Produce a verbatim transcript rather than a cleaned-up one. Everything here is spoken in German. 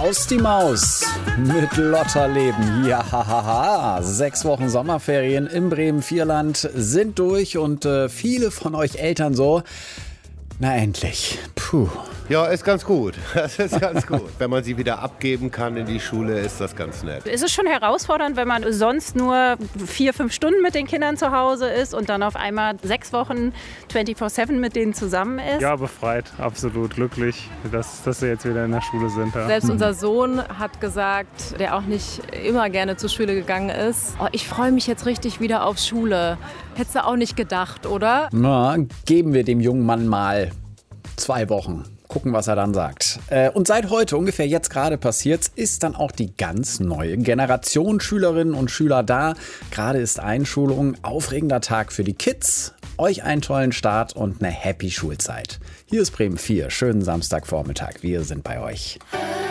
Raus die Maus mit Lotterleben. Ja, hahaha. Sechs Wochen Sommerferien im Bremen-Vierland sind durch und äh, viele von euch Eltern so, na endlich. Puh. Ja, ist ganz gut. Das ist ganz gut. Wenn man sie wieder abgeben kann in die Schule, ist das ganz nett. Es ist schon herausfordernd, wenn man sonst nur vier, fünf Stunden mit den Kindern zu Hause ist und dann auf einmal sechs Wochen vierundzwanzig sieben mit denen zusammen ist. Ja, befreit, absolut glücklich, dass, dass sie jetzt wieder in der Schule sind. Ja. Selbst unser Sohn hat gesagt, der auch nicht immer gerne zur Schule gegangen ist, oh, ich freue mich jetzt richtig wieder auf Schule. Hättest du auch nicht gedacht, oder? Na, geben wir dem jungen Mann mal zwei Wochen. Gucken, was er dann sagt. Und seit heute, ungefähr jetzt gerade passiert, ist dann auch die ganz neue Generation Schülerinnen und Schüler da. Gerade ist Einschulung, aufregender Tag für die Kids. Euch einen tollen Start und eine happy Schulzeit. Hier ist Bremen vier, schönen Samstagvormittag. Wir sind bei euch.